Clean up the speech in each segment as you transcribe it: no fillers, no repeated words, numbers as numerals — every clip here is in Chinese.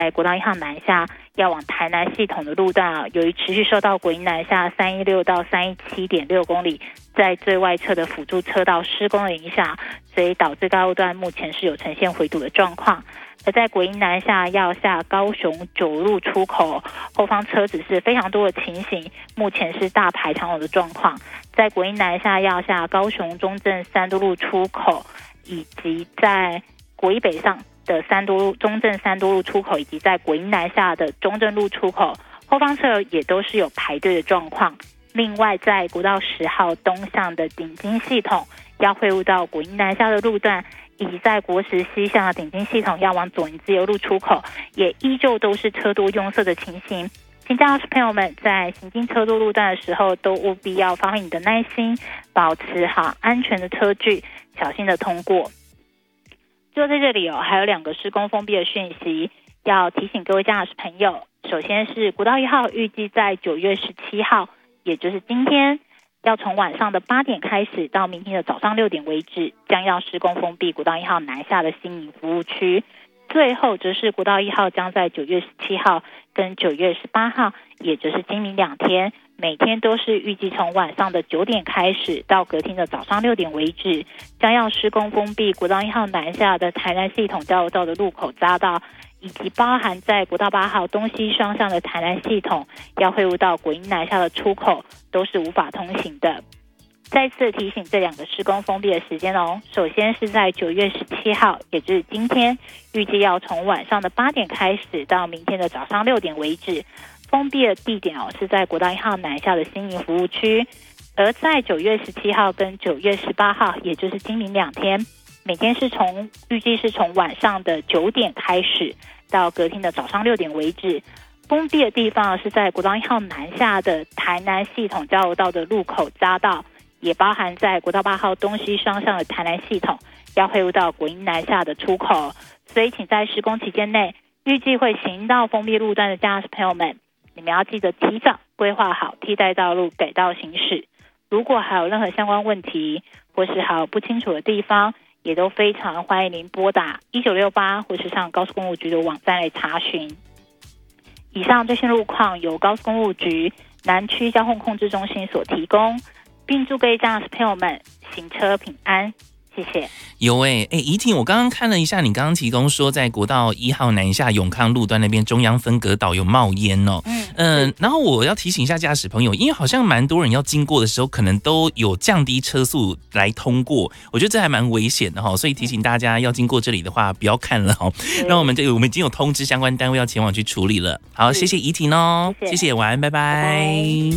在国道1号南下要往台南系统的路段啊，由于持续受到国一南下316到317.6公里在最外侧的辅助车道施工的影响，所以导致该路段目前是有呈现回堵的状况。而在国一南下要下高雄9路出口，后方车子是非常多的情形，目前是大排长龙的状况。在国一南下要下高雄中正3都路出口，以及在国一北上的中正3都路出口，以及在国一南下的中正路出口，后方车也都是有排队的状况。另外在国道10号东向的顶金系统要汇入到国一南下的路段，以及在国10西向的顶金系统要往左营自由路出口，也依旧都是车多拥塞的情形。请驾驶朋友们在行经车多路段的时候，都务必要发挥你的耐心，保持好安全的车距，小心的通过。就在这里还有2个施工封闭的讯息要提醒各位驾驶朋友。首先是国道1号预计在9月17号，也就是今天，要从晚上的8点开始到明天的早上6点为止，将要施工封闭国道1号南下的新营服务区。最后则是国道1号将在9月17号跟9月18号，也就是今明2天，每天都是预计从晚上的9点开始到隔天的早上6点为止，将要施工封闭国道1号南下的台南系统交流道的路口匝道，以及包含在国道8号东西双向的台南系统要汇入到国一南下的出口，都是无法通行的。再次提醒这2个施工封闭的时间首先是在9月17号，也就是今天，预计要从晚上的8点开始到明天的早上6点为止。封闭的地点是在国道1号南下的新营服务区。而在9月17号跟9月18号，也就是今明2天，每天预计是从晚上的9点开始到隔天的早上6点为止。封闭的地方是在国道1号南下的台南系统交流道的路口匝道，也包含在国道8号东西双向的台南系统要汇入到国一南下的出口。所以请在施工期间内，预计会行到封闭路段的驾驶朋友们，你们要记得提早规划好替代道路改道行驶。如果还有任何相关问题，或是还有不清楚的地方，也都非常欢迎您拨打1968，或是上高速公路局的网站来查询。以上最新路况由高速公路局南区交通控制中心所提供，并祝各位驾驶朋友们行车平安，谢谢。 有怡婷，我刚刚看了一下，你刚刚提供说在国道1号南下永康路段那边中央分隔岛有冒烟然后我要提醒一下驾驶朋友，因为好像蛮多人要经过的时候，可能都有降低车速来通过，我觉得这还蛮危险的所以提醒大家要经过这里的话，不要看了那我们已经有通知相关单位要前往去处理了。好，谢谢怡婷谢谢，晚安，拜拜。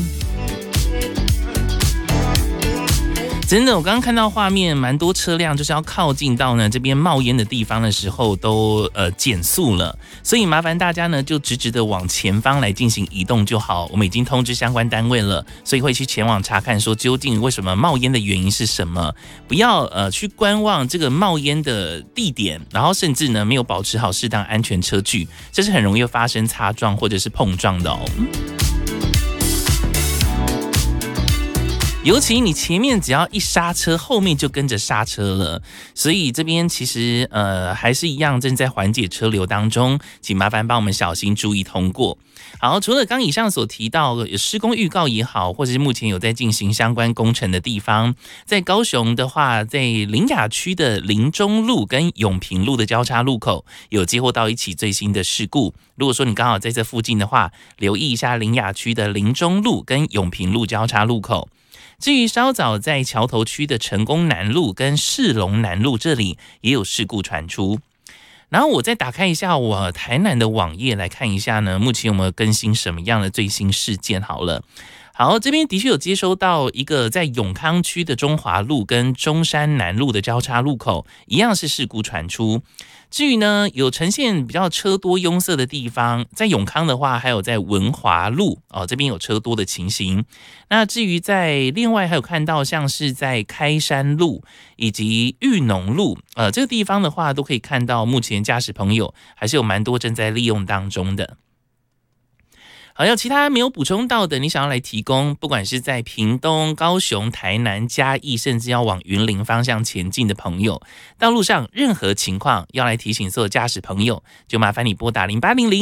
真的，我刚刚看到画面，蛮多车辆就是要靠近到呢这边冒烟的地方的时候都减速了，所以麻烦大家呢就直直的往前方来进行移动就好。我们已经通知相关单位了，所以会去前往查看说究竟为什么冒烟的原因是什么，不要去观望这个冒烟的地点，然后甚至呢没有保持好适当安全车距，这是很容易发生擦撞或者是碰撞的尤其你前面只要一刹车，后面就跟着刹车了，所以这边其实还是一样正在缓解车流当中，请麻烦帮我们小心注意通过。好，除了刚以上所提到的施工预告也好，或者是目前有在进行相关工程的地方，在高雄的话，在苓雅区的苓中路跟永平路的交叉路口有接获到一起最新的事故。如果说你刚好在这附近的话，留意一下苓雅区的苓中路跟永平路交叉路口。至于稍早在桥头区的成功南路跟世龙南路这里也有事故传出。然后我再打开一下我台南的网页来看一下呢，目前有没有更新什么样的最新事件好了。好，这边的确有接收到一个在永康区的中华路跟中山南路的交叉路口，一样是事故传出。至于呢，有呈现比较车多拥塞的地方，在永康的话，还有在文华路这边有车多的情形。那至于在另外还有看到像是在开山路以及裕农路这个地方的话，都可以看到目前驾驶朋友还是有蛮多正在利用当中的。好，有其他没有补充到的，你想要来提供，不管是在屏东、高雄、台南、嘉义，甚至要往云林方向前进的朋友，道路上任何情况要来提醒所有驾驶朋友，就麻烦你拨打0800